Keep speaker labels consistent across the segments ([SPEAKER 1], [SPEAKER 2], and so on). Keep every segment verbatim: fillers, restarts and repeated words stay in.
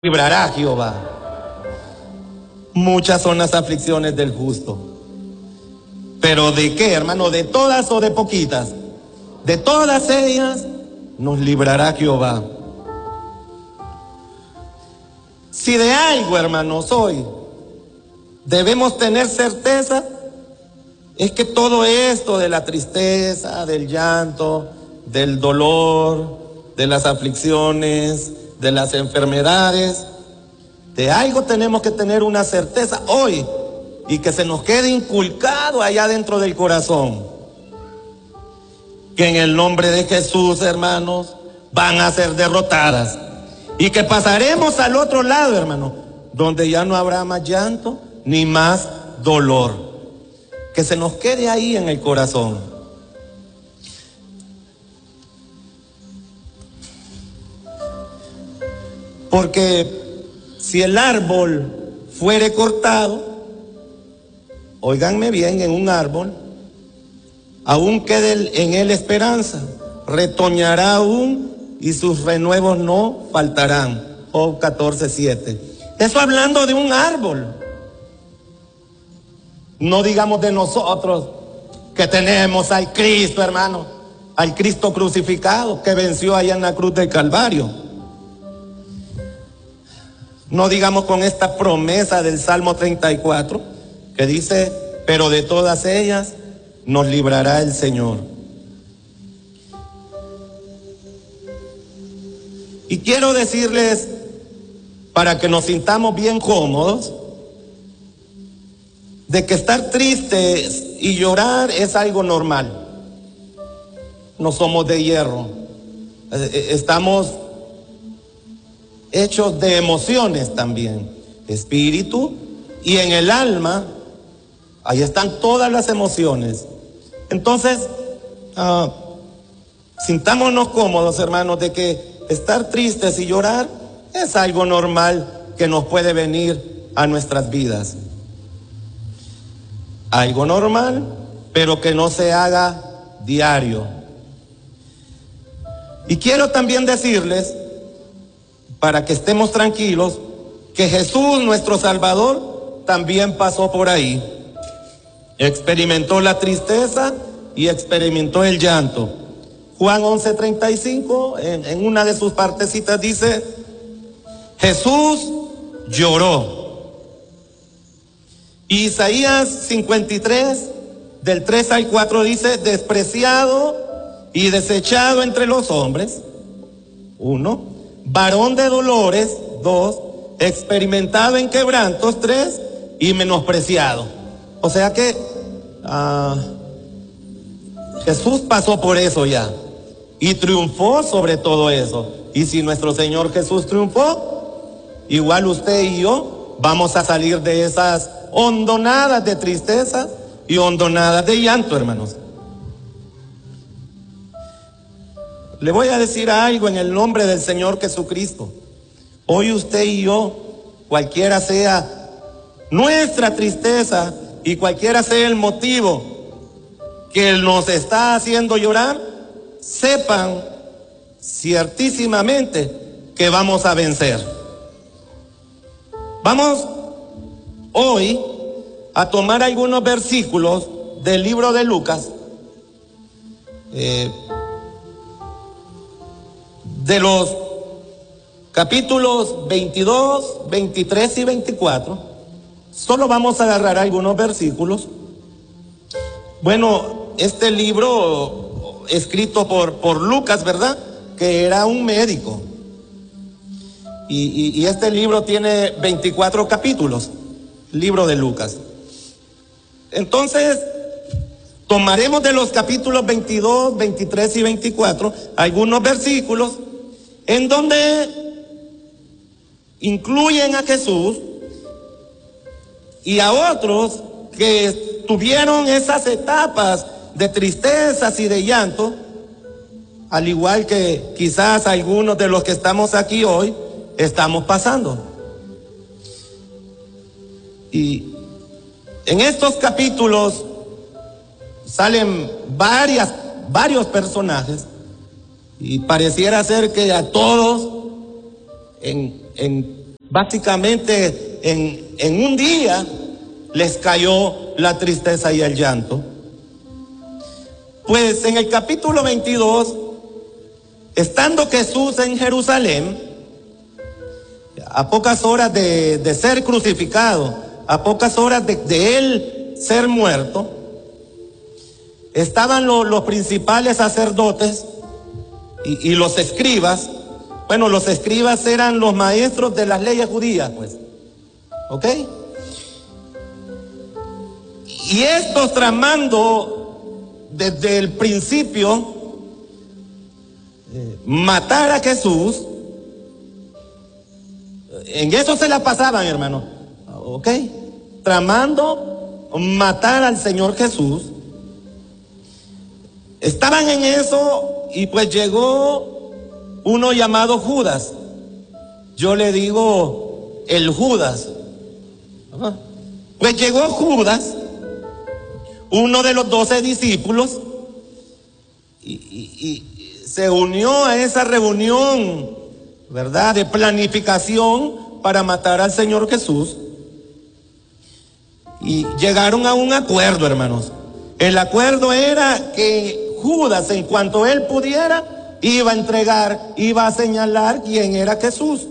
[SPEAKER 1] librará Jehová. Muchas son las aflicciones del justo. ¿Pero de qué, hermano? ¿De todas o de poquitas? De todas ellas nos librará Jehová. Si de algo, hermanos, hoy debemos tener certeza, es que todo esto de la tristeza, del llanto, del dolor, de las aflicciones, de las enfermedades, de algo tenemos que tener una certeza hoy y que se nos quede inculcado allá dentro del corazón. Que en el nombre de Jesús, hermanos, van a ser derrotadas y que pasaremos al otro lado, hermano, donde ya no habrá más llanto ni más dolor. Que se nos quede ahí en el corazón. Porque si el árbol fuere cortado, óiganme bien, en un árbol, aún quede en él esperanza, retoñará aún y sus renuevos no faltarán. Job catorce, siete. Eso hablando de un árbol. No digamos de nosotros que tenemos al Cristo, hermano, al Cristo crucificado que venció allá en la cruz del Calvario. No digamos con esta promesa del Salmo treinta y cuatro, que dice, pero de todas ellas nos librará el Señor. Y quiero decirles, para que nos sintamos bien cómodos, de que estar tristes y llorar es algo normal. No somos de hierro. Estamos hechos de emociones también, espíritu, y en el alma, ahí están todas las emociones. Entonces, uh, sintámonos cómodos, hermanos, de que estar tristes y llorar es algo normal que nos puede venir a nuestras vidas. Algo normal, pero que no se haga diario. Y quiero también decirles, para que estemos tranquilos, que Jesús, nuestro Salvador, también pasó por ahí. Experimentó la tristeza y experimentó el llanto. Juan once, treinta y cinco, en, en una de sus partecitas dice, Jesús lloró. Isaías cincuenta y tres, del tres al cuatro dice, despreciado y desechado entre los hombres, uno, varón de dolores, dos, experimentado en quebrantos, tres, y menospreciado. O sea que uh, Jesús pasó por eso ya y triunfó sobre todo eso. Y si nuestro Señor Jesús triunfó, igual usted y yo vamos a salir de esas hondonadas de tristeza y hondonadas de llanto, hermanos. Le voy a decir algo en el nombre del Señor Jesucristo. Hoy usted y yo, cualquiera sea nuestra tristeza y cualquiera sea el motivo que nos está haciendo llorar, sepan ciertísimamente que vamos a vencer. Vamos hoy a tomar algunos versículos del libro de Lucas, eh, de los capítulos veintidós, veintitrés y veinticuatro. Solo vamos a agarrar algunos versículos. Bueno, este libro escrito por, por Lucas, ¿verdad? Que era un médico. Y, y, y este libro tiene veinticuatro capítulos, libro de Lucas. Entonces, tomaremos de los capítulos veintidós, veintitrés y veinticuatro algunos versículos en donde incluyen a Jesús y a otros que tuvieron esas etapas de tristezas y de llanto, al igual que quizás algunos de los que estamos aquí hoy estamos pasando. Y en estos capítulos salen varias, varios personajes y pareciera ser que a todos en, en básicamente en, en un día les cayó la tristeza y el llanto. Pues en el capítulo veintidós, estando Jesús en Jerusalén, a pocas horas de, de ser crucificado, a pocas horas de, de él ser muerto, estaban lo, los principales sacerdotes y, y los escribas. Bueno, los escribas eran los maestros de las leyes judías, pues, ¿ok? Y estos tramando desde el principio eh, matar a Jesús, en eso se la pasaban, hermano, ¿ok? Tramando matar al Señor Jesús. Estaban en eso y pues llegó uno llamado Judas. Yo le digo el Judas. Ajá. Pues llegó Judas, uno de los doce discípulos, y, y, y se unió a esa reunión, ¿verdad?, de planificación para matar al Señor Jesús. Y llegaron a un acuerdo, hermanos. El acuerdo era que Judas, en cuanto él pudiera, iba a entregar, iba a señalar quién era Jesús.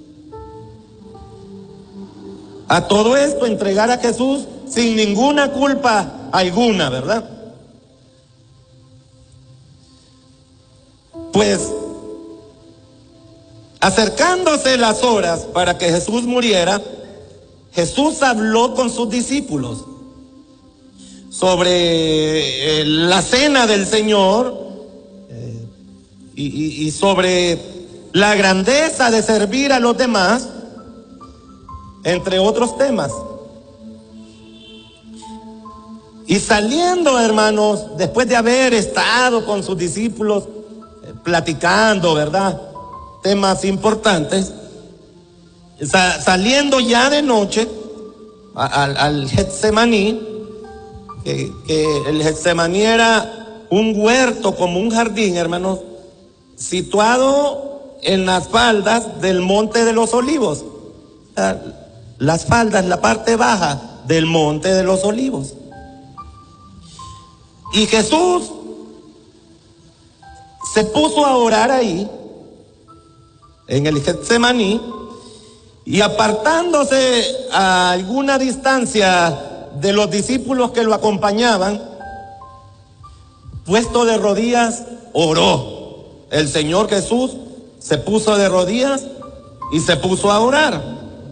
[SPEAKER 1] A todo esto, entregar a Jesús sin ninguna culpa alguna, ¿verdad? Pues, acercándose las horas para que Jesús muriera, Jesús habló con sus discípulos sobre eh, la cena del Señor eh, y, y, y sobre la grandeza de servir a los demás, entre otros temas. Y saliendo, hermanos, después de haber estado con sus discípulos eh, platicando, ¿verdad?, temas importantes, sa saliendo ya de noche al, al Getsemaní, que, que el Getsemaní era un huerto, como un jardín, hermanos, situado en las faldas del Monte de los Olivos. Las faldas, la parte baja del Monte de los Olivos. Y Jesús se puso a orar ahí, en el Getsemaní, y apartándose a alguna distancia de los discípulos que lo acompañaban, puesto de rodillas, oró. El Señor Jesús se puso de rodillas y se puso a orar.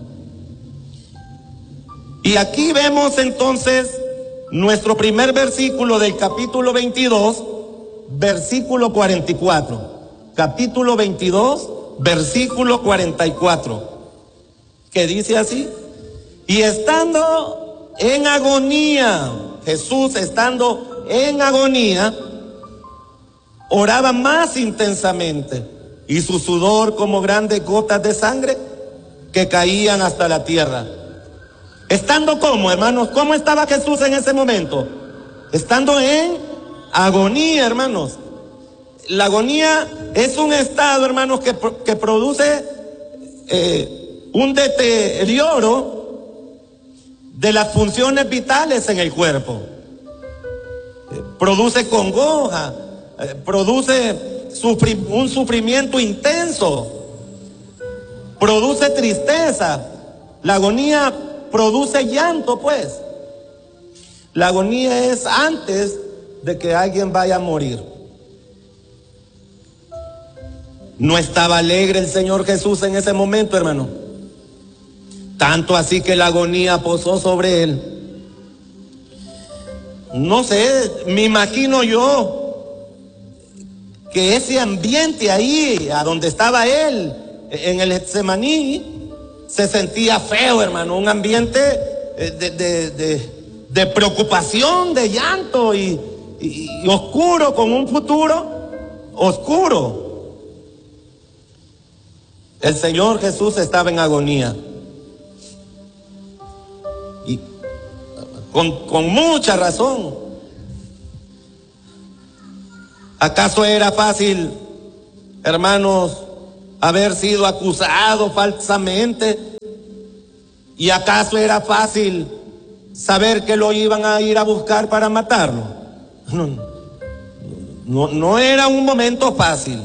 [SPEAKER 1] Y aquí vemos entonces nuestro primer versículo del capítulo veintidós, versículo cuarenta y cuatro. Capítulo veintidós, versículo cuarenta y cuatro. Que dice así: y estando en agonía, Jesús estando en agonía, oraba más intensamente, y su sudor como grandes gotas de sangre que caían hasta la tierra. Estando como, hermanos, ¿cómo estaba Jesús en ese momento? Estando en agonía, hermanos. La agonía es un estado, hermanos, que, que produce eh, un deterioro de las funciones vitales en el cuerpo. Eh, produce congoja, eh, produce sufri un sufrimiento intenso, produce tristeza. La agonía produce llanto, pues. La agonía es antes de que alguien vaya a morir. No estaba alegre el Señor Jesús en ese momento, hermano. Tanto así que la agonía posó sobre él. No sé, me imagino yo que ese ambiente ahí, a donde estaba él, en el Getsemaní, se sentía feo, hermano. Un ambiente de, de, de, de preocupación, de llanto y, y, y oscuro, con un futuro oscuro. El Señor Jesús estaba en agonía. Y con, con mucha razón. ¿Acaso era fácil, hermanos, haber sido acusado falsamente ¿Y acaso era fácil saber que lo iban a ir a buscar para matarlo? No, no, no era un momento fácil.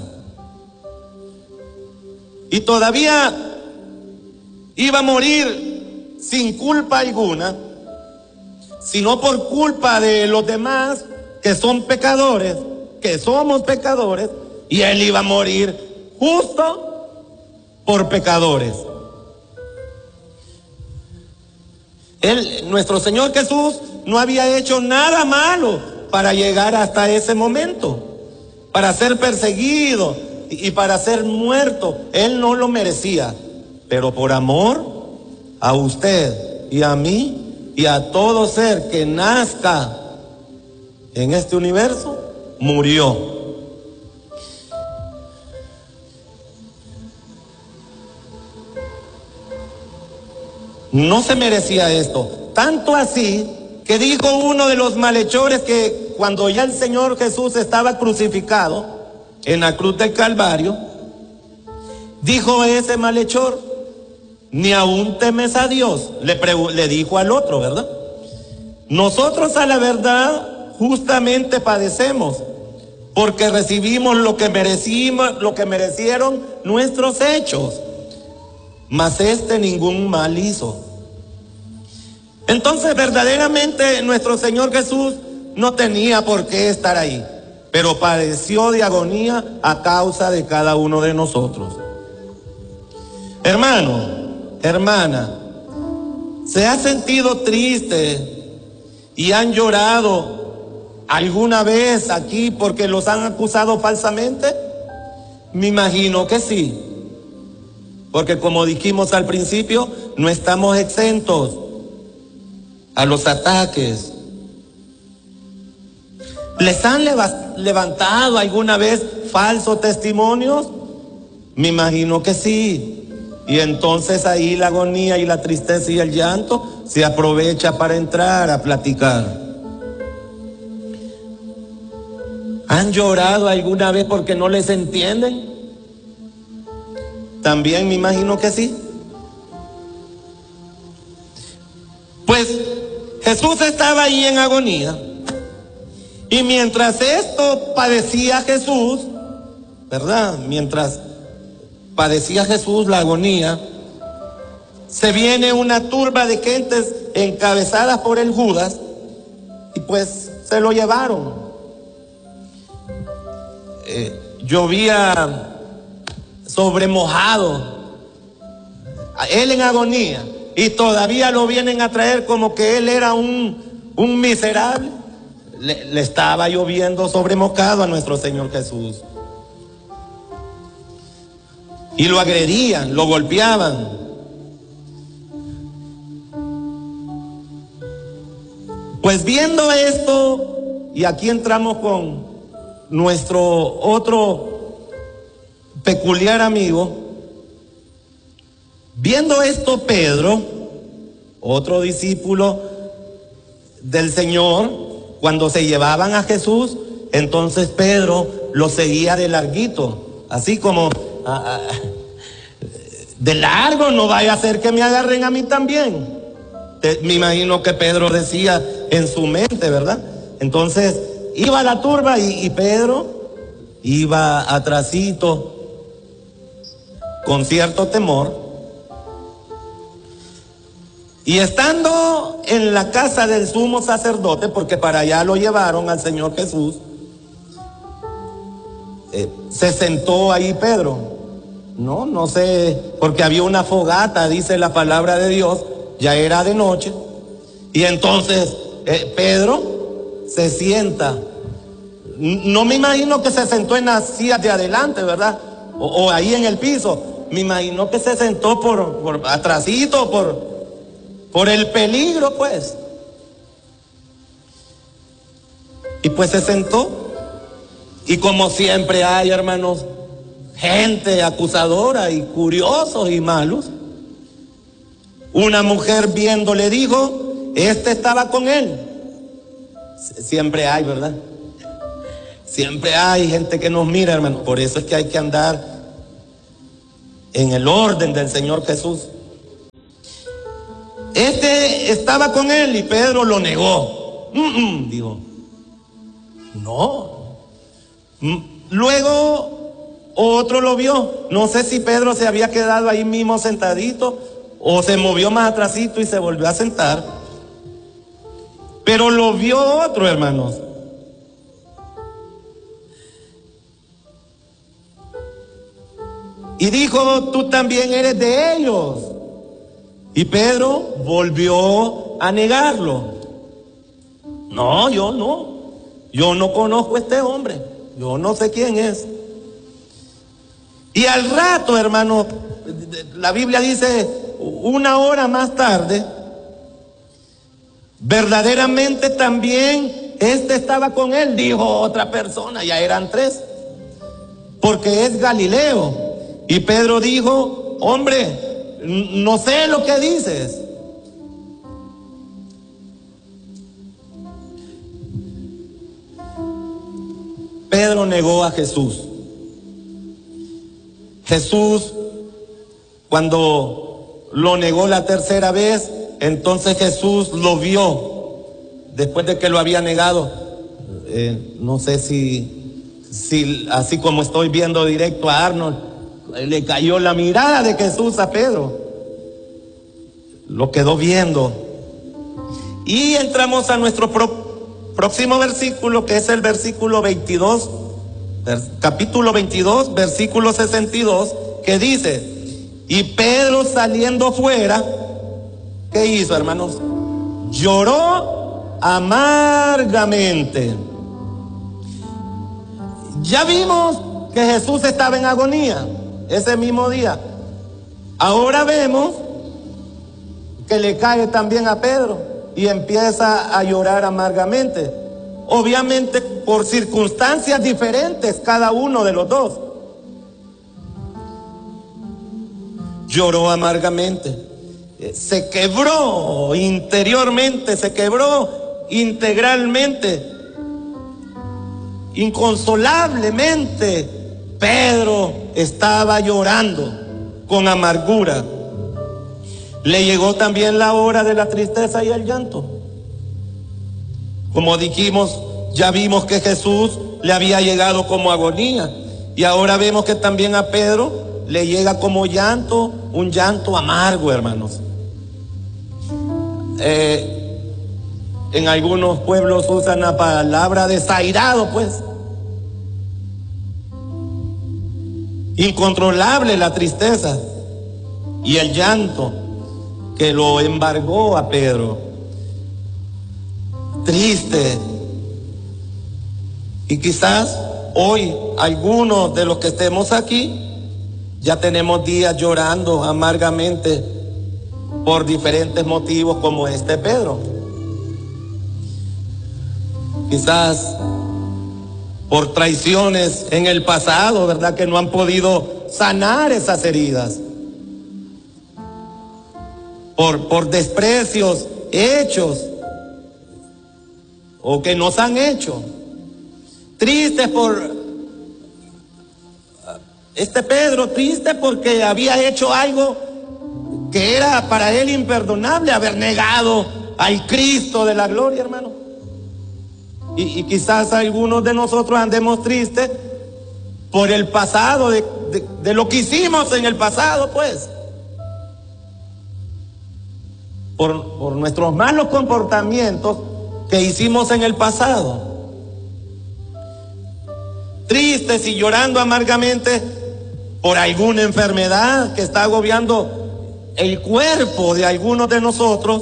[SPEAKER 1] Y todavía iba a morir sin culpa alguna, sino por culpa de los demás que son pecadores, que somos pecadores, y él iba a morir justo por pecadores. Él, nuestro Señor Jesús, no había hecho nada malo para llegar hasta ese momento, para ser perseguido y para ser muerto. Él no lo merecía, pero por amor a usted y a mí y a todo ser que nazca en este universo, murió. No se merecía esto. Tanto así que dijo uno de los malhechores que cuando ya el Señor Jesús estaba crucificado en la cruz del Calvario, dijo ese malhechor: ni aún temes a Dios. Le, le dijo al otro, ¿verdad? Nosotros a la verdad justamente padecemos, porque recibimos lo que merecimos, lo que merecieron nuestros hechos, mas este ningún mal hizo. Entonces verdaderamente nuestro Señor Jesús no tenía por qué estar ahí, pero padeció de agonía a causa de cada uno de nosotros. Hermano, hermana, ¿se ha sentido triste y han llorado alguna vez aquí porque los han acusado falsamente? Me imagino que sí, porque como dijimos al principio, no estamos exentos a los ataques. ¿Les han levantado alguna vez falsos testimonios? Me imagino que sí. Y entonces ahí la agonía y la tristeza y el llanto se aprovecha para entrar a platicar. ¿Han llorado alguna vez porque no les entienden? También me imagino que sí. Pues Jesús estaba ahí en agonía, y mientras esto padecía Jesús, ¿verdad? Mientras padecía Jesús la agonía, se viene una turba de gentes encabezadas por el Judas, y pues se lo llevaron. Eh, llovía sobre mojado, él en agonía, y todavía lo vienen a traer como que él era un, un miserable. Le, le estaba lloviendo sobre mojado a nuestro Señor Jesús. Y lo agredían, lo golpeaban. Pues viendo esto, y aquí entramos con nuestro otro peculiar amigo, viendo esto Pedro, otro discípulo del Señor, cuando se llevaban a Jesús, entonces Pedro lo seguía de larguito, así como ah, ah, de largo, no vaya a ser que me agarren a mí también. Te, me imagino que Pedro decía en su mente, ¿verdad? Entonces iba la turba y, y Pedro iba atrasito con cierto temor. Y estando en la casa del sumo sacerdote, porque para allá lo llevaron al Señor Jesús, eh, se sentó ahí Pedro. No, no sé, porque había una fogata, dice la palabra de Dios, ya era de noche. Y entonces eh, Pedro se sienta. No me imagino que se sentó en las sillas de adelante, ¿verdad? O, o ahí en el piso. Me imagino que se sentó por, por atrasito, por... por el peligro, pues. Y pues se sentó. Y como siempre hay, hermanos, gente acusadora y curiosos y malos, una mujer viendo le dijo: este estaba con él. Siempre hay, ¿verdad? Siempre hay gente que nos mira, hermanos. Por eso es que hay que andar en el orden del Señor Jesús. Este estaba con él y Pedro lo negó. Mm, mm, digo, no. Mm, Luego otro lo vio. No sé si Pedro se había quedado ahí mismo sentadito o se movió más atrasito y se volvió a sentar. Pero lo vio otro, hermanos. Y dijo, tú también eres de ellos. Y Pedro volvió a negarlo. No, yo no. Yo no conozco a este hombre. Yo no sé quién es. Y al rato, hermano, la Biblia dice, una hora más tarde, verdaderamente también este estaba con él, dijo otra persona, ya eran tres, porque es Galileo. Y Pedro dijo, hombre, no sé lo que dices. Pedro negó a Jesús. Jesús, cuando lo negó la tercera vez, entonces Jesús lo vio, después de que lo había negado. Eh, no sé si, si, así como estoy viendo directo a Arnold, le cayó la mirada de Jesús a Pedro. Lo quedó viendo. Y entramos a nuestro pro, próximo versículo, que es el versículo veintidós. Capítulo veintidós, versículo sesenta y dos, que dice, y Pedro saliendo fuera, ¿qué hizo, hermanos? Lloró amargamente. Ya vimos que Jesús estaba en agonía ese mismo día. Ahora vemos que le cae también a Pedro y empieza a llorar amargamente. Obviamente por circunstancias diferentes cada uno de los dos. Lloró amargamente. Se quebró interiormente, se quebró integralmente, inconsolablemente. Pedro estaba llorando con amargura. Le llegó también la hora de la tristeza y el llanto. Como dijimos, ya vimos que Jesús le había llegado como agonía. Y ahora vemos que también a Pedro le llega como llanto, un llanto amargo, hermanos. Eh, en algunos pueblos usan la palabra desairado, pues. Incontrolable la tristeza y el llanto que lo embargó a Pedro. Triste. Y quizás hoy algunos de los que estemos aquí ya tenemos días llorando amargamente por diferentes motivos como este Pedro. Quizás por traiciones en el pasado, ¿verdad? Que no han podido sanar esas heridas. Por, por desprecios hechos o que nos han hecho. Tristes por este Pedro, triste porque había hecho algo que era para él imperdonable, haber negado al Cristo de la gloria, hermano. Y, y quizás algunos de nosotros andemos tristes por el pasado, de, de, de lo que hicimos en el pasado, pues. Por, por nuestros malos comportamientos que hicimos en el pasado. Tristes y llorando amargamente por alguna enfermedad que está agobiando el cuerpo de algunos de nosotros,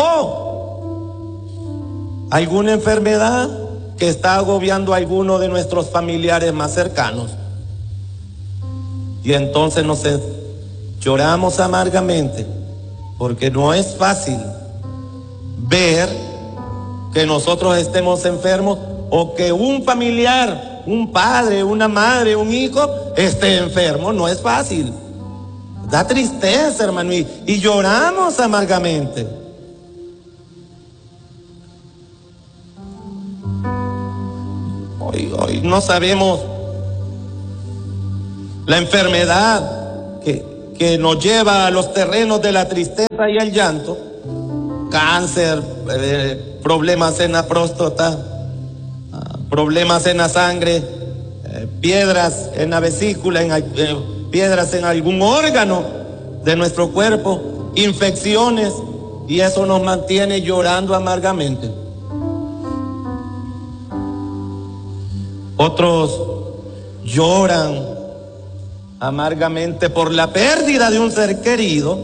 [SPEAKER 1] o alguna enfermedad que está agobiando a alguno de nuestros familiares más cercanos. Y entonces nos lloramos amargamente porque no es fácil ver que nosotros estemos enfermos o que un familiar, un padre, una madre, un hijo esté enfermo. No es fácil. Da tristeza, hermano, y, y lloramos amargamente. Hoy, hoy no sabemos la enfermedad que, que nos lleva a los terrenos de la tristeza y el llanto. cáncer, eh, problemas en la próstata, uh, problemas en la sangre, eh, piedras en la vesícula, en, eh, piedras en algún órgano de nuestro cuerpo, infecciones, y eso nos mantiene llorando amargamente. Otros lloran amargamente por la pérdida de un ser querido,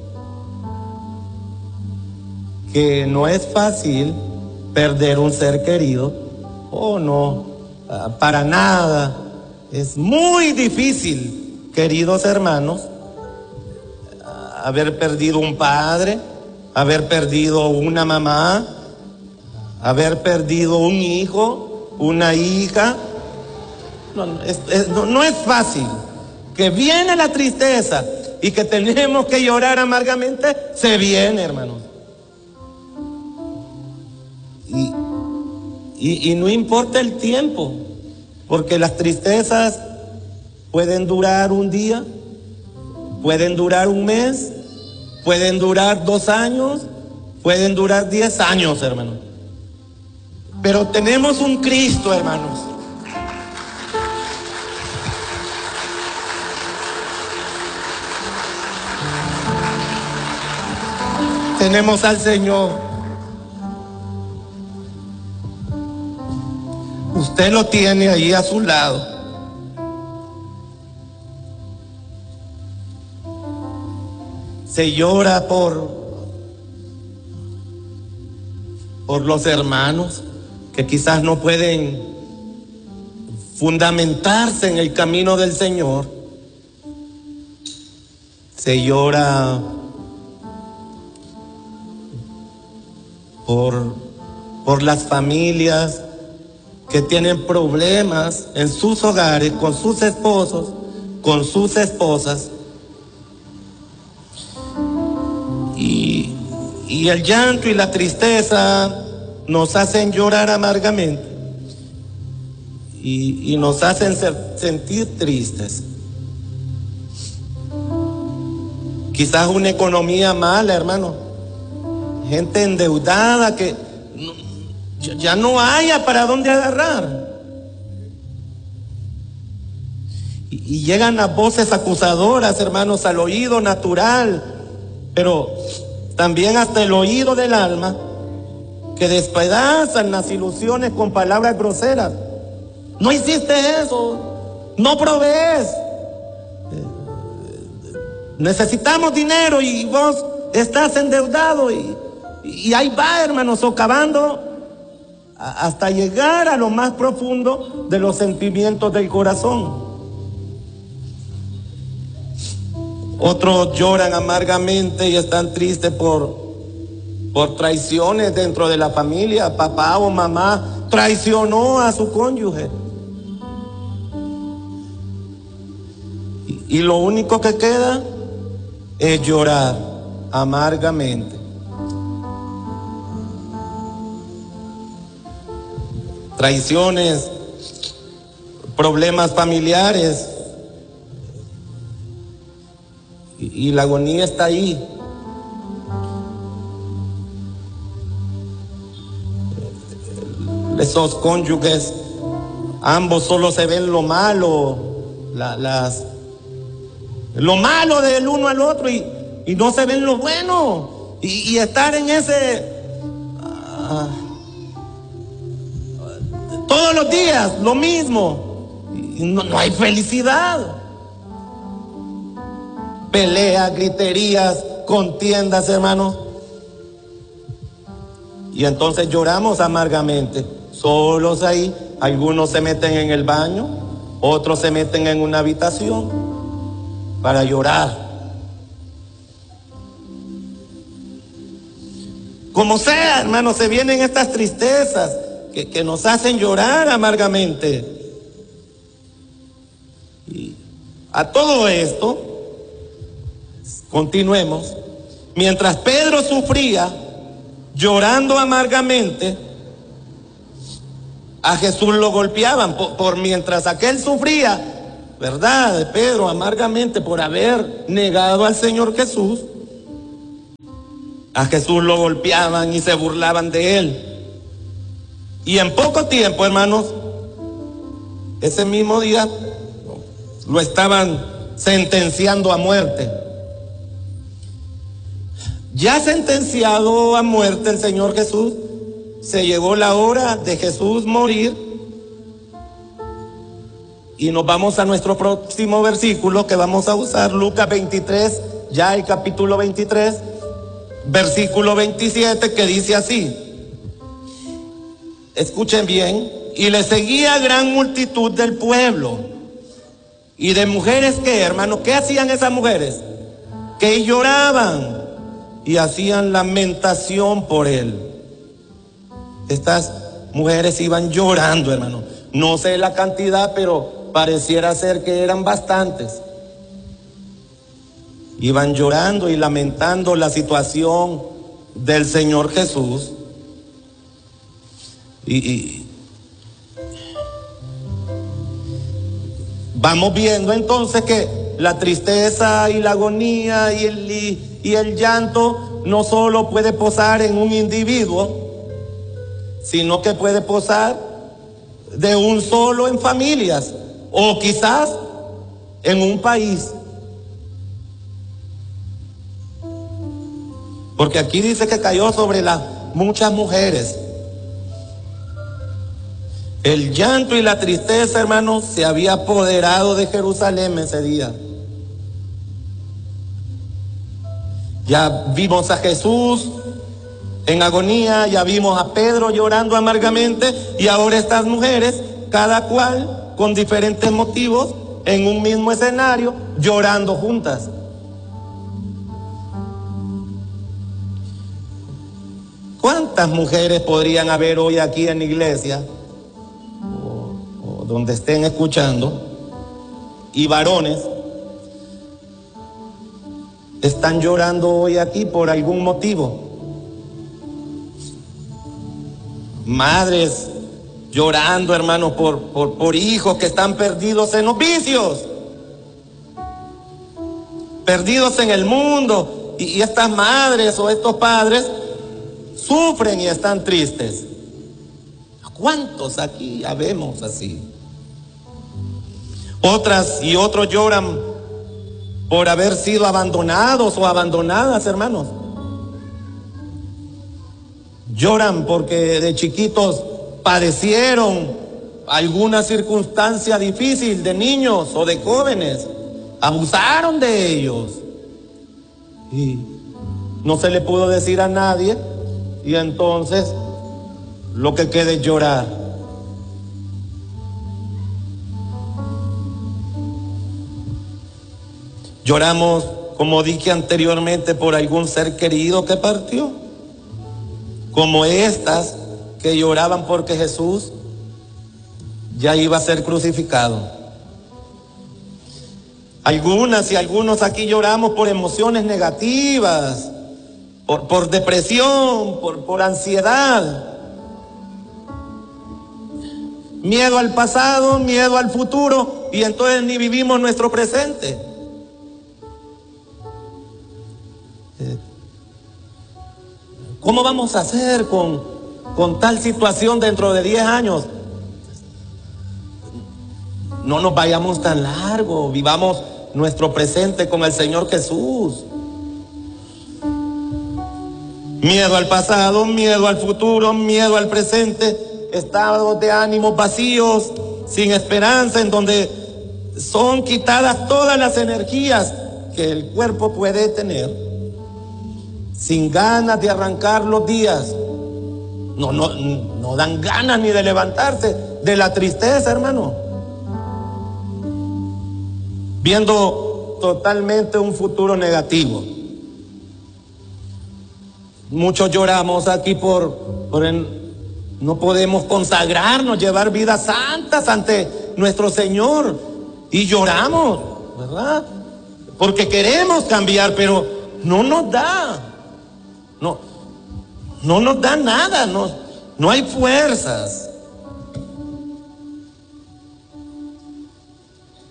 [SPEAKER 1] que no es fácil perder un ser querido, oh no, para nada, es muy difícil, queridos hermanos, haber perdido un padre, haber perdido una mamá, haber perdido un hijo, una hija. No, es, es, no, no es fácil. Que viene la tristeza y que tenemos que llorar amargamente, se viene, hermanos. Y, y, y no importa el tiempo, porque las tristezas pueden durar un día, pueden durar un mes, pueden durar dos años, pueden durar diez años, hermanos. Pero tenemos un Cristo, hermanos. Tenemos al Señor. Usted lo tiene ahí a su lado. Se llora por, por los hermanos que quizás no pueden fundamentarse en el camino del Señor. Se llora por, por las familias que tienen problemas en sus hogares, con sus esposos, con sus esposas. Y, y el llanto y la tristeza nos hacen llorar amargamente y, y nos hacen ser, sentir tristes. Quizás una economía mala, hermano, gente endeudada que no, ya no haya para dónde agarrar. Y, y llegan las voces acusadoras, hermanos, al oído natural, pero también hasta el oído del alma, que despedazan las ilusiones con palabras groseras. No hiciste eso, no provees, necesitamos dinero y vos estás endeudado, y, y ahí va, hermanos, socavando hasta llegar a lo más profundo de los sentimientos del corazón. Otros lloran amargamente y están tristes por, por traiciones dentro de la familia. Papá o mamá traicionó a su cónyuge. Y, y lo único que queda es llorar amargamente. Traiciones, problemas familiares. Y, y la agonía está ahí. Esos cónyuges, ambos solo se ven lo malo, la, las, lo malo del uno al otro, y, y no se ven lo bueno. Y, y estar en ese... Uh, todos los días lo mismo. Y no, no hay felicidad. Peleas, griterías, contiendas, hermanos. Y entonces lloramos amargamente, solos ahí. Algunos se meten en el baño, otros se meten en una habitación para llorar. Como sea, hermanos, se vienen estas tristezas que, que nos hacen llorar amargamente. Y a todo esto, continuemos. Mientras Pedro sufría, llorando amargamente, a Jesús lo golpeaban. Por, por mientras aquel sufría, ¿verdad? Pedro amargamente por haber negado al Señor Jesús, A Jesús lo golpeaban y se burlaban de él. Y en poco tiempo, hermanos, ese mismo día lo estaban sentenciando a muerte. Ya sentenciado a muerte el Señor Jesús, se llegó la hora de Jesús morir. Y nos vamos a nuestro próximo versículo que vamos a usar, Lucas veintitrés, ya el capítulo veintitrés, versículo veintisiete, que dice así. Escuchen bien. Y le seguía gran multitud del pueblo y de mujeres que, hermanos, ¿qué hacían esas mujeres? Que lloraban y hacían lamentación por él. Estas mujeres iban llorando, hermano. No sé la cantidad, pero pareciera ser que eran bastantes. Iban llorando y lamentando la situación del Señor Jesús. Y, y vamos viendo entonces que la tristeza y la agonía y el, y, y el llanto no solo puede posar en un individuo, sino que puede posar de un solo en familias o quizás en un país. Porque aquí dice que cayó sobre las muchas mujeres. El llanto y la tristeza, hermanos, se había apoderado de Jerusalén ese día. Ya vimos a Jesús en agonía, ya vimos a Pedro llorando amargamente, y ahora estas mujeres, cada cual con diferentes motivos, en un mismo escenario, llorando juntas. ¿Cuántas mujeres podrían haber hoy aquí en la iglesia, o, o donde estén escuchando, y varones, están llorando hoy aquí por algún motivo? Madres llorando, hermanos, por, por, por hijos que están perdidos en los vicios, perdidos en el mundo, y, y estas madres o estos padres sufren y están tristes. ¿Cuántos aquí habemos así? Otras y otros lloran por haber sido abandonados o abandonadas, hermanos. Lloran porque de chiquitos padecieron alguna circunstancia difícil, de niños o de jóvenes, abusaron de ellos y no se le pudo decir a nadie, y entonces lo que queda es llorar. Lloramos, como dije anteriormente, por algún ser querido que partió, como estas que lloraban porque Jesús ya iba a ser crucificado. Algunas y algunos aquí lloramos por emociones negativas, por, por depresión, por, por ansiedad, miedo al pasado, miedo al futuro, y entonces ni vivimos nuestro presente. ¿Cómo vamos a hacer con, con tal situación dentro de diez años? No nos vayamos tan largo, vivamos nuestro presente con el Señor Jesús. Miedo al pasado, miedo al futuro, miedo al presente, estados de ánimos vacíos, sin esperanza, en donde son quitadas todas las energías que el cuerpo puede tener, sin ganas de arrancar los días. No, no, no dan ganas ni de levantarse de la tristeza, hermano. Viendo totalmente un futuro negativo. Muchos lloramos aquí por, por el, no podemos consagrarnos, llevar vidas santas ante nuestro Señor, y lloramos, ¿verdad? Porque queremos cambiar, pero no nos da, no, no nos da nada, no, no hay fuerzas.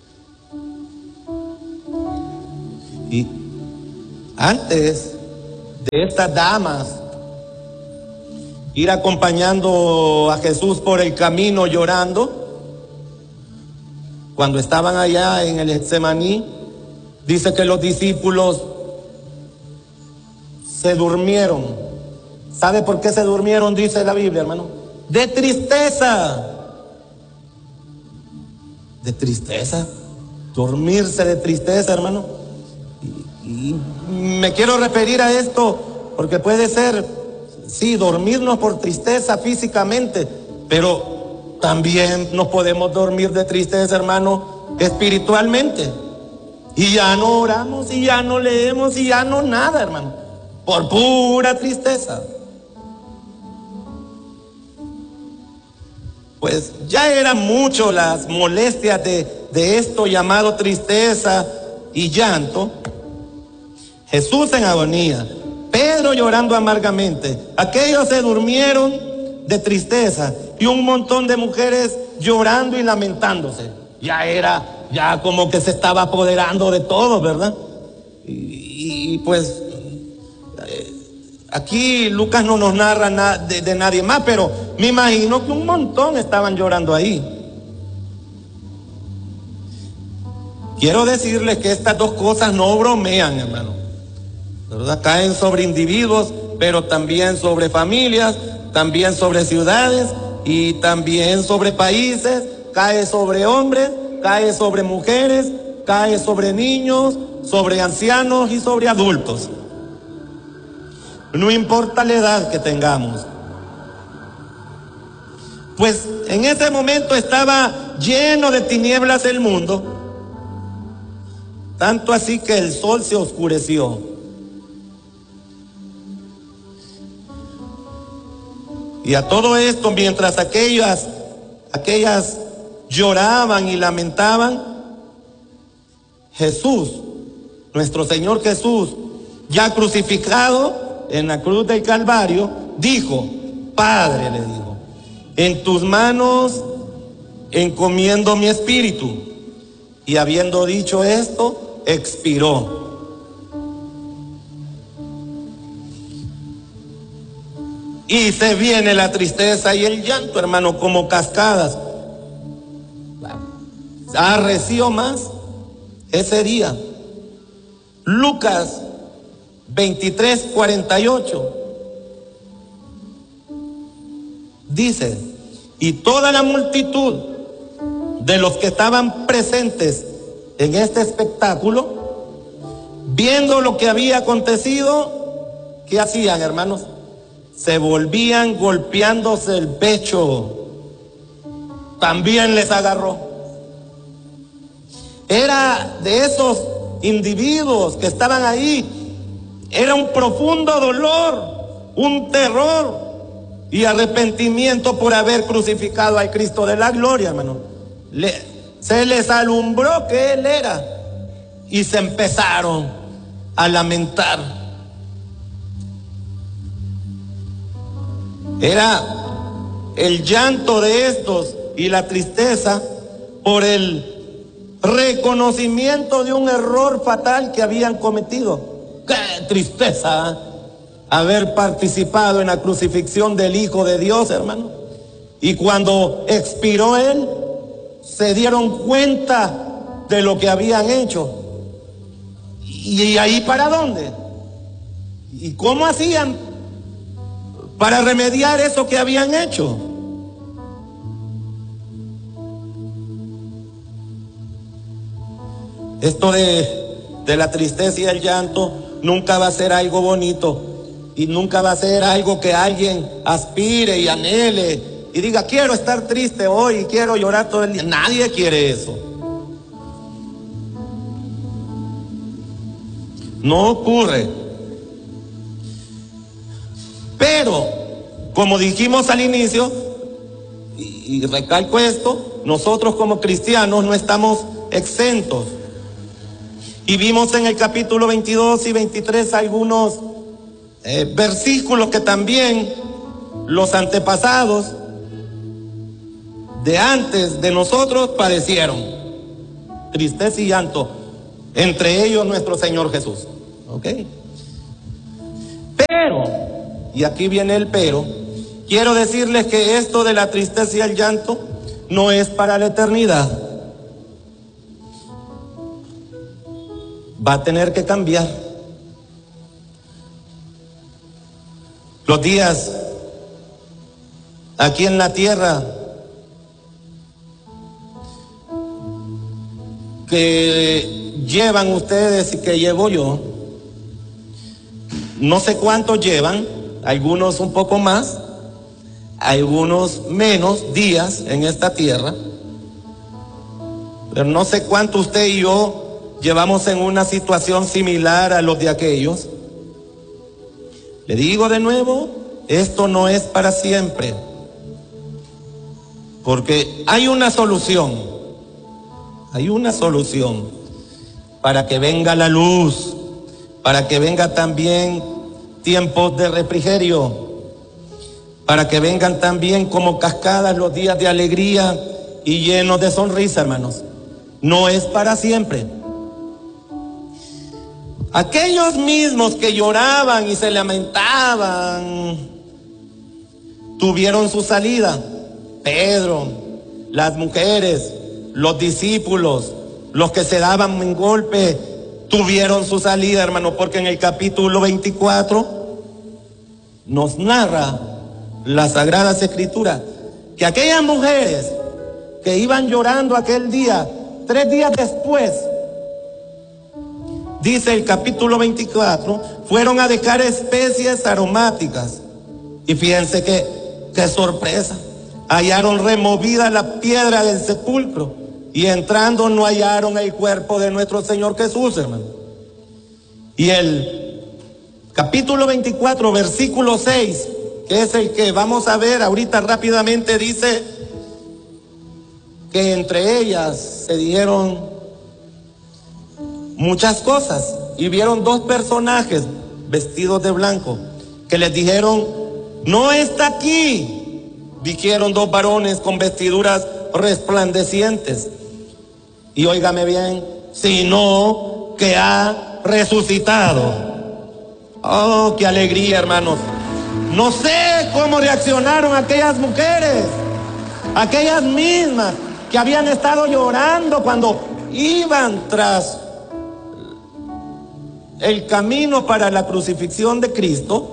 [SPEAKER 1] Y antes de estas damas ir acompañando a Jesús por el camino llorando. Cuando estaban allá en el Getsemaní, dice que los discípulos se durmieron. ¿Sabe por qué se durmieron? Dice la Biblia, hermano. De tristeza. De tristeza. Dormirse de tristeza, hermano. Y, y me quiero referir a esto porque puede ser, sí, dormirnos por tristeza físicamente, pero también nos podemos dormir de tristeza, hermano, espiritualmente. Y ya no oramos, y ya no leemos, y ya no nada, hermano, por pura tristeza. Pues ya eran mucho las molestias de, de esto llamado tristeza y llanto. Jesús en agonía, Pedro llorando amargamente, aquellos se durmieron de tristeza y un montón de mujeres llorando y lamentándose. Ya era, ya como que se estaba apoderando de todo, ¿verdad? Y, y pues eh, aquí Lucas no nos narra na, de, de nadie más, pero me imagino que un montón estaban llorando ahí. Quiero decirles que estas dos cosas no bromean, hermano, ¿verdad? Caen sobre individuos, pero también sobre familias, también sobre ciudades y también sobre países. Cae sobre hombres, cae sobre mujeres, cae sobre niños, sobre ancianos y sobre adultos. No importa la edad que tengamos. Pues en ese momento estaba lleno de tinieblas el mundo, tanto así que el sol se oscureció. Y a todo esto, mientras aquellas, aquellas lloraban y lamentaban, Jesús, nuestro Señor Jesús, ya crucificado en la cruz del Calvario, dijo: Padre, le dijo, en tus manos encomiendo mi espíritu. Y habiendo dicho esto, expiró. Y se viene la tristeza y el llanto, hermano, como cascadas. Arreció más ese día. Lucas veintitrés, cuarenta y ocho. Dice: y toda la multitud de los que estaban presentes en este espectáculo, viendo lo que había acontecido, ¿qué hacían, hermanos? Se volvían golpeándose el pecho. También les agarró. Era de esos individuos que estaban ahí. Era un profundo dolor, un terror y arrepentimiento por haber crucificado al Cristo de la gloria, hermano. Le, se les alumbró que Él era y se empezaron a lamentar. Era el llanto de estos y la tristeza por el reconocimiento de un error fatal que habían cometido. ¡Qué tristeza! ¿Eh? Haber participado en la crucifixión del Hijo de Dios, hermano. Y cuando expiró Él, se dieron cuenta de lo que habían hecho. ¿Y ahí para dónde? ¿Y cómo hacían para remediar eso que habían hecho? Esto de, de la tristeza y el llanto nunca va a ser algo bonito y nunca va a ser algo que alguien aspire y anhele y diga: quiero estar triste hoy y quiero llorar todo el día. Nadie quiere eso. No ocurre. Pero, como dijimos al inicio, y, y recalco esto, nosotros como cristianos no estamos exentos. Y vimos en el capítulo veintidós y veintitrés algunos eh, versículos que también los antepasados de antes de nosotros padecieron. Tristeza y llanto, entre ellos nuestro Señor Jesús. ¿Ok? y aquí viene el pero, quiero decirles que esto de la tristeza y el llanto no es para la eternidad. Va a tener que cambiar. Los días aquí en la tierra que llevan ustedes y que llevo yo, no sé cuántos llevan, algunos un poco más, algunos menos días en esta tierra, pero no sé cuánto usted y yo llevamos en una situación similar a los de aquellos. Le digo de nuevo, esto no es para siempre, porque hay una solución, hay una solución para que venga la luz, para que venga también tiempos de refrigerio, para que vengan también como cascadas los días de alegría y llenos de sonrisa, hermanos. No es para siempre. Aquellos mismos que lloraban y se lamentaban tuvieron su salida. Pedro, las mujeres, los discípulos, los que se daban en golpe, tuvieron su salida, hermano, porque en el capítulo veinticuatro nos narra las Sagradas Escrituras que aquellas mujeres que iban llorando aquel día, tres días después, dice el capítulo veinticuatro, fueron a dejar especies aromáticas. Y fíjense que, qué sorpresa, hallaron removida la piedra del sepulcro y entrando no hallaron el cuerpo de nuestro Señor Jesús, hermano. Y el capítulo veinticuatro, versículo seis, que es el que vamos a ver ahorita rápidamente, dice que entre ellas se dijeron muchas cosas y vieron dos personajes vestidos de blanco que les dijeron: no está aquí. Dijeron dos varones con vestiduras resplandecientes, y óigame bien, sino que ha resucitado. Oh, qué alegría, hermanos. No sé cómo reaccionaron aquellas mujeres, aquellas mismas que habían estado llorando cuando iban tras el camino para la crucifixión de Cristo.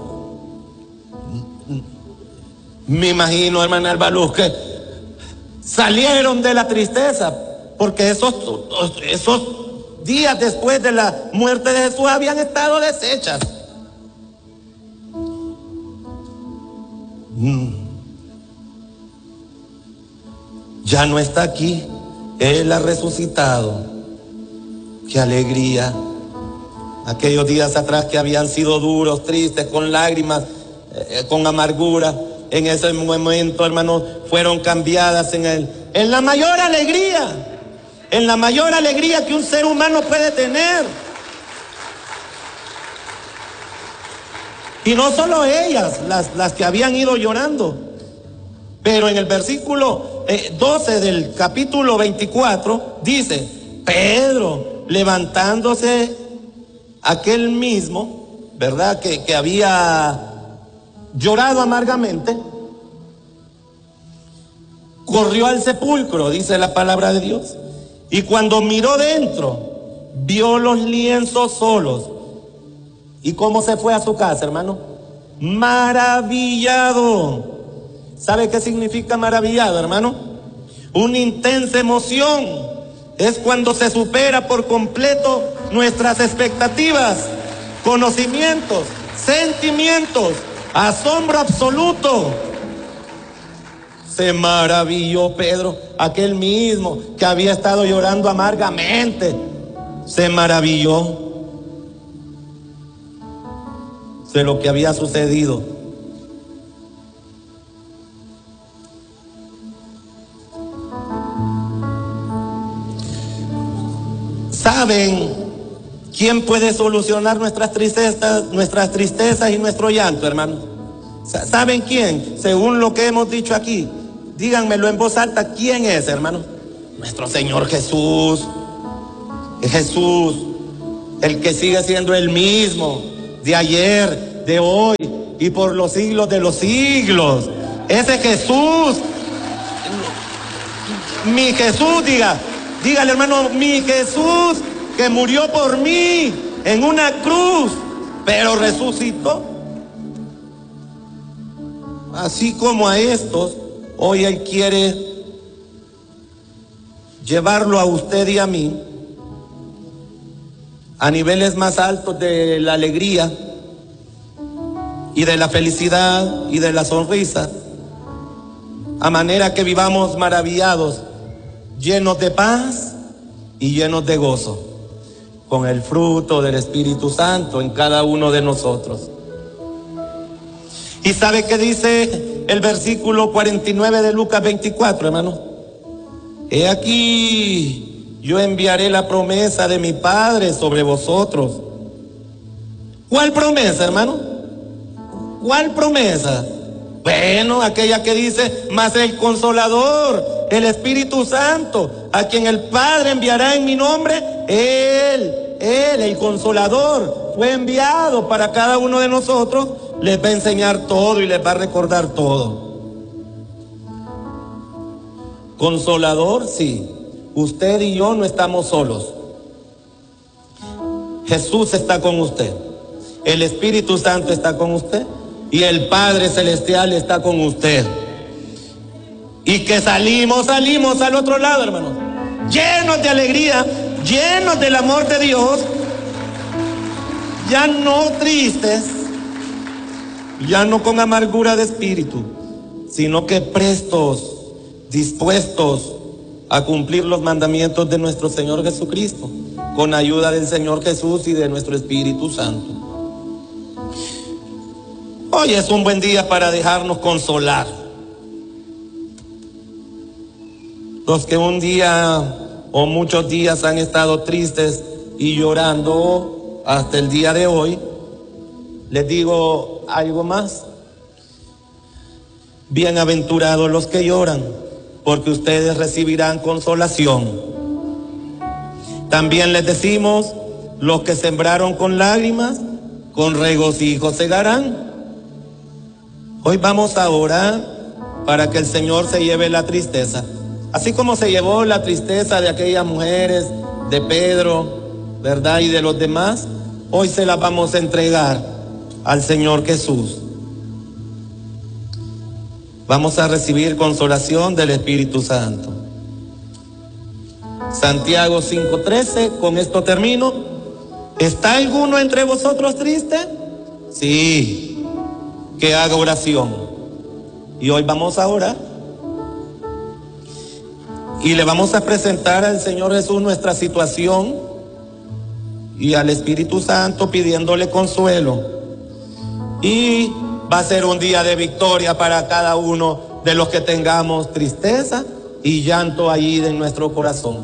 [SPEAKER 1] Me imagino, hermana Alba Luz, que salieron de la tristeza, porque esos, esos días después de la muerte de Jesús habían estado deshechas. Mm. Ya no está aquí, Él ha resucitado. Qué alegría. Aquellos días atrás que habían sido duros, tristes, con lágrimas, eh, con amargura, en ese momento, hermanos, fueron cambiadas en él, en la mayor alegría, en la mayor alegría que un ser humano puede tener. Y no solo ellas, las, las que habían ido llorando, pero en el versículo eh, doce del capítulo veinticuatro dice: Pedro, levantándose, aquel mismo, ¿verdad?, que, que había llorado amargamente, corrió al sepulcro, dice la palabra de Dios, y cuando miró dentro, vio los lienzos solos. ¿Y cómo se fue a su casa, hermano? Maravillado. ¿Sabe qué significa maravillado, hermano? Una intensa emoción. Es cuando se supera por completo nuestras expectativas, conocimientos, sentimientos, asombro absoluto. Se maravilló Pedro, aquel mismo que había estado llorando amargamente, se maravilló de lo que había sucedido. ¿Saben quién puede solucionar nuestras tristezas, nuestras tristezas y nuestro llanto, hermanos? ¿Saben quién? Según lo que hemos dicho aquí, díganmelo en voz alta, ¿quién es, hermano? Nuestro Señor Jesús. Jesús, el que sigue siendo el mismo de ayer, de hoy y por los siglos de los siglos. Ese Jesús, mi Jesús, diga, dígale hermano, mi Jesús que murió por mí en una cruz, pero resucitó. Así como a estos, hoy Él quiere llevarlo a usted y a mí a niveles más altos de la alegría y de la felicidad y de la sonrisa, a manera que vivamos maravillados, llenos de paz y llenos de gozo, con el fruto del Espíritu Santo en cada uno de nosotros. ¿Y sabe qué dice el versículo cuarenta y nueve de Lucas veinticuatro, hermano? He aquí, yo enviaré la promesa de mi Padre sobre vosotros. ¿Cuál promesa, hermano? ¿Cuál promesa? Bueno, aquella que dice, mas el Consolador, el Espíritu Santo, a quien el Padre enviará en mi nombre, Él, Él, el Consolador, fue enviado para cada uno de nosotros, les va a enseñar todo y les va a recordar todo. Consolador, sí. Usted y yo no estamos solos. Jesús está con usted. El Espíritu Santo está con usted. Y el Padre Celestial está con usted. Y que salimos, salimos al otro lado, hermanos, llenos de alegría, llenos del amor de Dios, ya no tristes, ya no con amargura de espíritu, sino que prestos, dispuestos a cumplir los mandamientos de nuestro Señor Jesucristo, con ayuda del Señor Jesús y de nuestro Espíritu Santo. Hoy es un buen día para dejarnos consolar. Los que un día o muchos días han estado tristes y llorando hasta el día de hoy, les digo algo más. Bienaventurados los que lloran, porque ustedes recibirán consolación. También les decimos, los que sembraron con lágrimas, con regocijo segarán. Hoy vamos a orar para que el Señor se lleve la tristeza. Así como se llevó la tristeza de aquellas mujeres, de Pedro, ¿verdad? Y de los demás, hoy se la vamos a entregar al Señor Jesús. Vamos a recibir consolación del Espíritu Santo. Santiago cinco trece, con esto termino. ¿Está alguno entre vosotros triste? Sí. Que haga oración. Y hoy vamos a orar. Y le vamos a presentar al Señor Jesús nuestra situación y al Espíritu Santo pidiéndole consuelo. Y va a ser un día de victoria para cada uno de los que tengamos tristeza y llanto allí en nuestro corazón.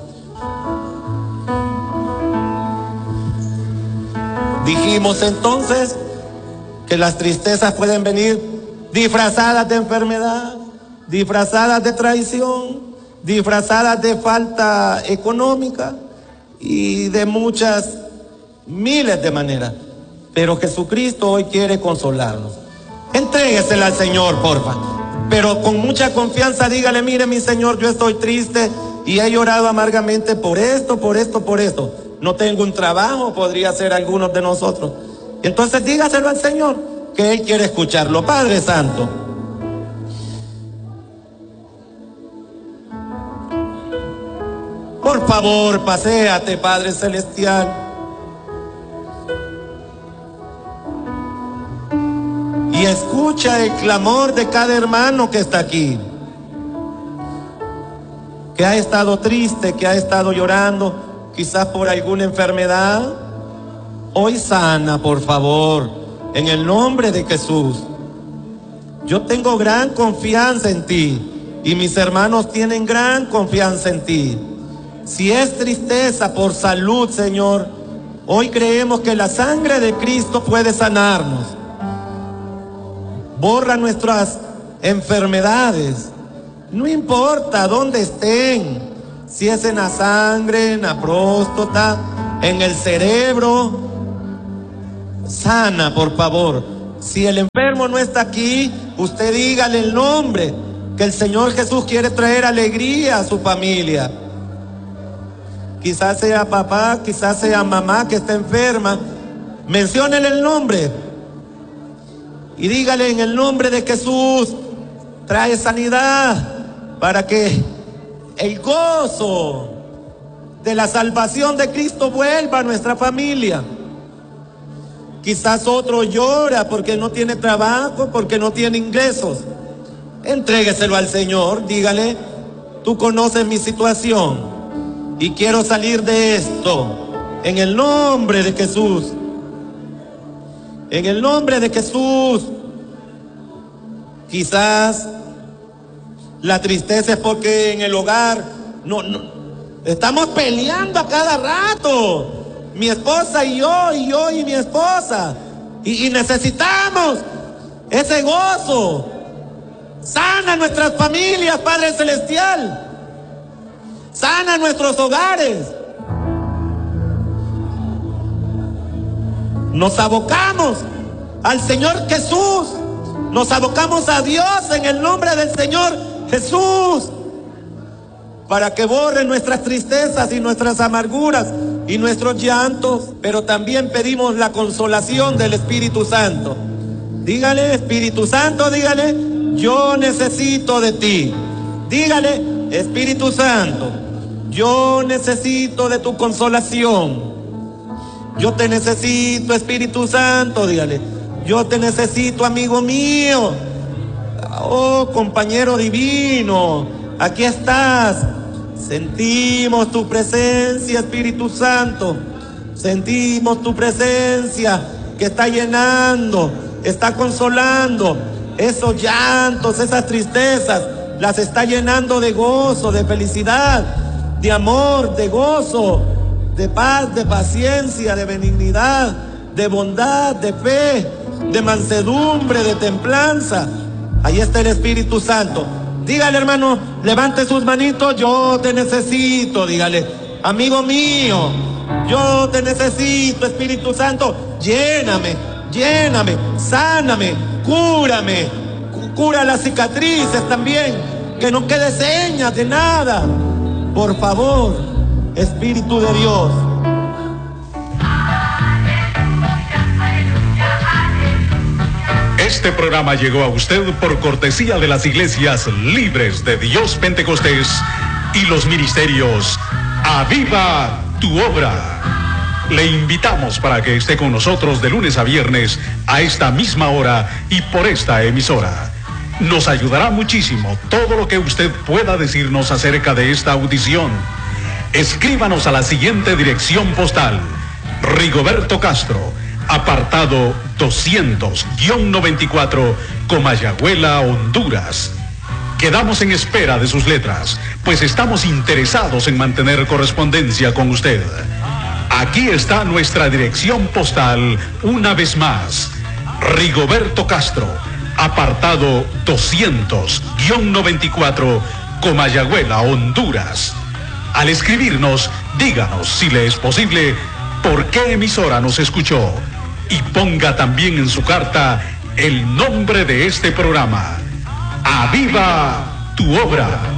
[SPEAKER 1] Dijimos entonces que las tristezas pueden venir disfrazadas de enfermedad, disfrazadas de traición, disfrazadas de falta económica y de muchas, miles de maneras. Pero Jesucristo hoy quiere consolarnos. Entréguesela al Señor, porfa. Pero con mucha confianza dígale, mire mi Señor, yo estoy triste y he llorado amargamente por esto, por esto, por esto. No tengo un trabajo, podría ser algunos de nosotros. Entonces dígaselo al Señor, que Él quiere escucharlo. Padre Santo, por favor, paséate, Padre Celestial. Y escucha el clamor de cada hermano que está aquí, que ha estado triste, que ha estado llorando, quizás por alguna enfermedad. Hoy sana, por favor, en el nombre de Jesús. Yo tengo gran confianza en ti y mis hermanos tienen gran confianza en ti. Si es tristeza por salud, Señor, hoy creemos que la sangre de Cristo puede sanarnos. Borra nuestras enfermedades, no importa dónde estén, si es en la sangre, en la próstata, en el cerebro. Sana, por favor, Si el enfermo no está aquí, usted dígale el nombre, que el Señor Jesús quiere traer alegría a su familia. Quizás sea papá, quizás sea mamá que está enferma. Menciónele el nombre y dígale: en el nombre de Jesús, trae sanidad para que el gozo de la salvación de Cristo vuelva a nuestra familia. Quizás otro llora porque no tiene trabajo, porque no tiene ingresos. Entrégueselo al Señor, dígale: tú conoces mi situación y quiero salir de esto. En el nombre de Jesús. En el nombre de Jesús. Quizás la tristeza es porque en el hogar no, no, estamos peleando a cada rato. Mi esposa y yo, y yo y mi esposa. Y, y necesitamos ese gozo. Sana nuestras familias, Padre Celestial. Sana nuestros hogares. Nos abocamos al Señor Jesús. Nos abocamos a Dios en el nombre del Señor Jesús, para que borre nuestras tristezas y nuestras amarguras y nuestros llantos. Pero también pedimos la consolación del Espíritu Santo. Dígale: Espíritu Santo, dígale: yo necesito de ti. Dígale: Espíritu Santo, yo necesito de tu consolación. Yo te necesito, Espíritu Santo, dígale: yo te necesito, amigo mío. Oh, compañero divino, aquí estás. Sentimos tu presencia, Espíritu Santo. Sentimos tu presencia que está llenando, está consolando esos llantos, esas tristezas. Las está llenando de gozo, de felicidad, de amor, de gozo, de paz, de paciencia, de benignidad, de bondad, de fe, de mansedumbre, de templanza. Ahí está el Espíritu Santo. Dígale, hermano, levante sus manitos: yo te necesito. Dígale: amigo mío, yo te necesito, Espíritu Santo. Lléname, lléname, sáname, cúrame, cura las cicatrices también, que no quede señas de nada. Por favor, Espíritu de Dios.
[SPEAKER 2] Este programa llegó a usted por cortesía de las iglesias Libres de Dios Pentecostés y los ministerios Aviva tu Obra. Le invitamos para que esté con nosotros de lunes a viernes a esta misma hora y por esta emisora. Nos ayudará muchísimo todo lo que usted pueda decirnos acerca de esta audición. Escríbanos a la siguiente dirección postal: Rigoberto Castro, apartado doscientos noventa y cuatro, Comayagüela, Honduras. Quedamos en espera de sus letras, pues estamos interesados en mantener correspondencia con usted. Aquí está nuestra dirección postal una vez más: Rigoberto Castro, apartado doscientos noventa y cuatro, Comayagüela, Honduras. Al escribirnos, díganos, si le es posible, por qué emisora nos escuchó, y ponga también en su carta el nombre de este programa: Aviva tu Obra.